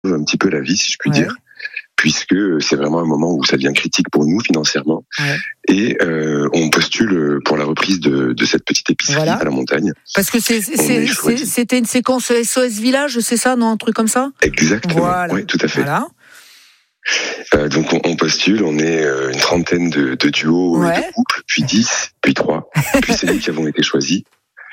un petit peu la vie, si je puis dire, puisque c'est vraiment un moment où ça devient critique pour nous financièrement. Et on postule pour la reprise de cette petite épicerie à la montagne. Parce que c'était une séquence SOS Village, c'est ça, non, un truc comme ça ? Exactement, oui, tout à fait. Donc on postule, on est une trentaine de duos et de couples, puis 10, puis 3, puis c'est nous qui avons été choisis.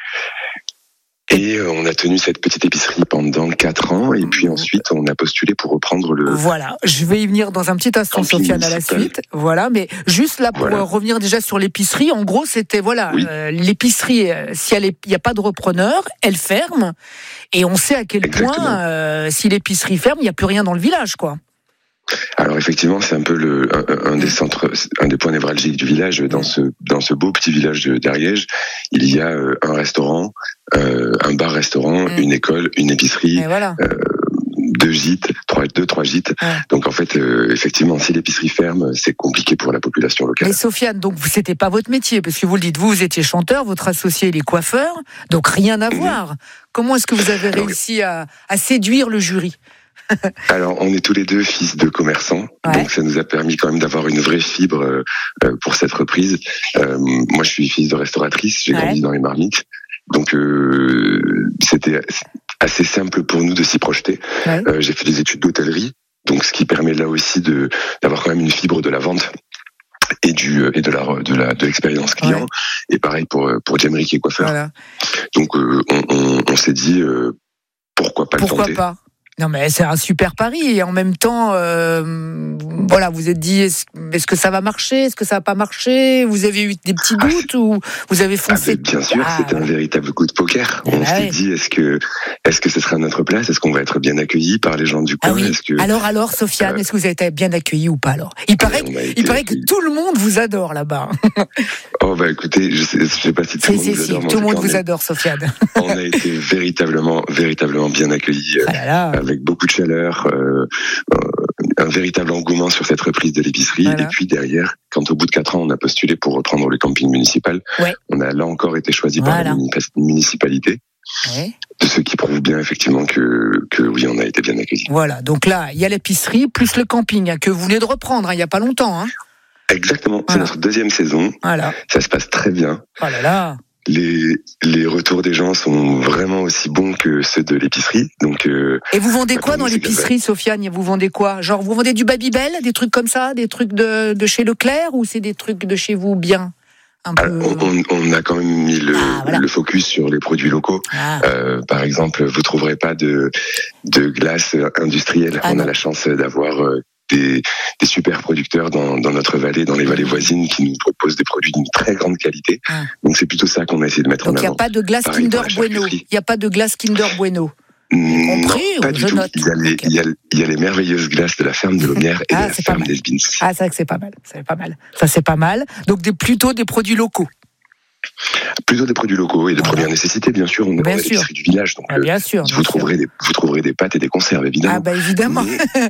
Et on a tenu cette petite épicerie pendant 4 ans, et puis ensuite on a postulé pour reprendre le... Voilà, je vais y venir dans un petit instant, Sofiane, à la suite. Voilà, mais juste là pour revenir déjà sur l'épicerie, en gros c'était l'épicerie, si il n'y a pas de repreneur, elle ferme, et on sait à quel point si l'épicerie ferme, il n'y a plus rien dans le village, quoi. Alors effectivement, c'est un peu un des centres, un des points névralgiques du village. Dans ce beau petit village d'Ariège, il y a un restaurant, un bar-restaurant, une école, une épicerie, 2 gîtes, 3 gîtes. Donc en fait, effectivement, si l'épicerie ferme, c'est compliqué pour la population locale. Mais Sofiane, donc c'était pas votre métier, parce que vous le dites, vous étiez chanteur, votre associé il est coiffeur, donc rien à voir. Comment est-ce que vous avez réussi à séduire le jury ? Alors, on est tous les deux fils de commerçants, donc ça nous a permis quand même d'avoir une vraie fibre pour cette reprise. Moi, je suis fils de restauratrice, j'ai grandi dans les Marmites, donc c'était assez simple pour nous de s'y projeter. J'ai fait des études d'hôtellerie, donc ce qui permet là aussi d'avoir quand même une fibre de la vente et de l'expérience client. Et pareil pour Jamry qui est coiffeur. Donc on s'est dit pourquoi pas le tenter. Pourquoi pas ? Non mais c'est un super pari, et en même temps, vous êtes dit, est-ce que ça va marcher, est-ce que ça va pas marcher ? Vous avez eu des petits doutes ou vous avez foncé ? Bien sûr, c'était un véritable coup de poker. On s'est dit, est-ce que ce sera notre place ? Est-ce qu'on va être bien accueillis par les gens du coin ? Alors, Sofiane, est-ce que vous avez été bien accueillis ou pas alors ? Il paraît que tout le monde vous adore là-bas. Oh écoutez, je sais pas si tout le monde vous adore. Tout le monde vous adore, Sofiane. On a été véritablement bien accueillis. Avec beaucoup de chaleur, un véritable engouement sur cette reprise de l'épicerie. Et puis derrière, quand au bout de 4 ans, on a postulé pour reprendre le camping municipal, on a là encore été choisi par la municipalité. De ce qui prouve bien effectivement que oui, on a été bien accueillis. Voilà, donc là, il y a l'épicerie plus le camping que vous venez de reprendre, il n'y a pas longtemps. Exactement, c'est notre 2e saison. Ça se passe très bien. Les retours des gens sont vraiment aussi bons que ceux de l'épicerie. Donc, et vous vendez quoi dans l'épicerie, Sofiane ? Vous vendez quoi ? Genre, vous vendez du Babybel, des trucs comme ça, des trucs de chez Leclerc, ou c'est des trucs de chez vous bien ? On a quand même mis le focus sur les produits locaux. Par exemple, vous trouverez pas de glace industrielle. On a la chance d'avoir des super producteurs dans notre vallée, dans les vallées voisines, qui nous proposent des produits d'une très grande qualité. Donc c'est plutôt ça qu'on a essayé de mettre en avant. Donc il n'y a pas de glace Kinder Bueno. Il n'y a pas de glace Kinder Bueno. Non, pas du tout. Il y a les merveilleuses glaces de la ferme de Lomière et de la ferme d'Esbins. C'est vrai que c'est pas mal. Ça, c'est pas mal. Donc plutôt des produits locaux. Plutôt des produits locaux et de première nécessité, bien sûr. On est dans l'épicerie du village, donc vous trouverez des pâtes et des conserves, évidemment. Évidemment.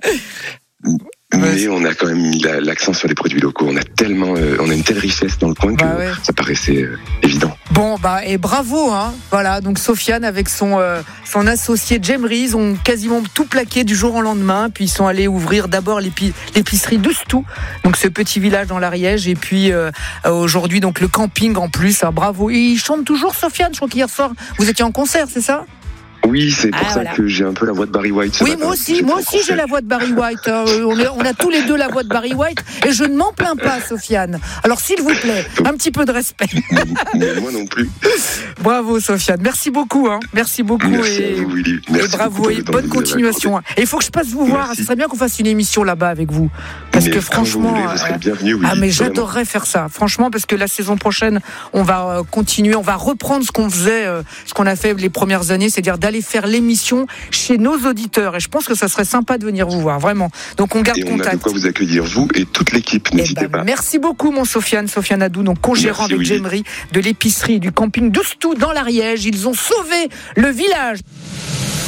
Mais on a quand même mis l'accent sur les produits locaux. On a une telle richesse dans le coin que ça paraissait évident. Et bravo, Voilà, donc Sofiane avec son associé Jamry, ils ont quasiment tout plaqué du jour au lendemain, puis ils sont allés ouvrir d'abord l'épicerie d'Oustou, donc ce petit village dans l'Ariège, et puis aujourd'hui donc le camping en plus. Bravo. Et ils chantent toujours, Sofiane. Je crois qu'hier soir vous étiez en concert, c'est ça ? Oui, c'est pour ça que j'ai un peu la voix de Barry White. Oui, moi aussi j'ai la voix de Barry White. On a tous les deux la voix de Barry White, et je ne m'en plains pas, Sofiane. Alors s'il vous plaît, un petit peu de respect. Mais moi non plus. Bravo, Sofiane. Merci beaucoup. Merci beaucoup. Merci à vous, Willy. Merci et bravo, et bonne continuation. Et il faut que je passe vous voir. Ce serait bien qu'on fasse une émission là-bas avec vous. Parce que franchement, vous serez bienvenue, Willy, mais j'adorerais faire ça. Franchement, parce que la saison prochaine, on va continuer, on va reprendre ce qu'on faisait, ce qu'on a fait les premières années, c'est-à-dire d'aller faire l'émission chez nos auditeurs. Et je pense que ça serait sympa de venir vous voir, vraiment. Donc on garde contact. On a de quoi vous accueillir, vous et toute l'équipe. N'hésitez pas. Merci beaucoup, mon Sofiane Adou, donc co-gérant avec Jamry de l'épicerie du camping d'Oustou dans l'Ariège. Ils ont sauvé le village.